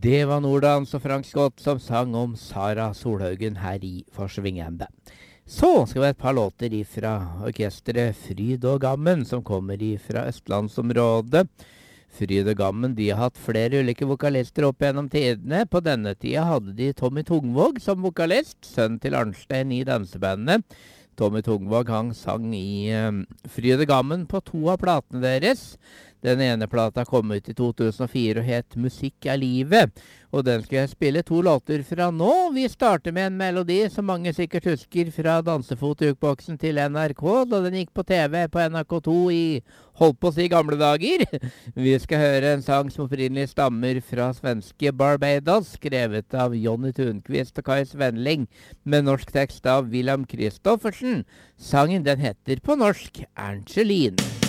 Det var Nordans og Frank Scott som sang om Sara Solhaugen her i Forsvingende. Så skal vi ha et par låter fra orkestret Fryd og Gammen, som kommer fra Østlandsområdet. Fryd og Gammen de har hatt flere ulike vokalister opp gjennom tidene. På denne tida hadde de Tommy Tungvåg som vokalist, sønn til Arnstein i dansebandet. Tommy Tungvåg han sang i Fryd og Gammen på 2 av platene deres. Den ene plata kom ut i 2004 og het Musikk er livet. Og den skal jeg spille 2 låter fra nå. Vi starter med en melodi som mange sikkert husker fra Dansefot-jukeboksen til NRK, da den gikk på TV på NRK2 i, holdt på å si, gamle dager. Vi skal høre en sang som opprinnelig stammer fra svenske Barbados, skrevet av Jonny Thunqvist og Kai Svenling, med norsk tekst av William Kristoffersen. Sangen den heter på norsk Ernst Kjellin.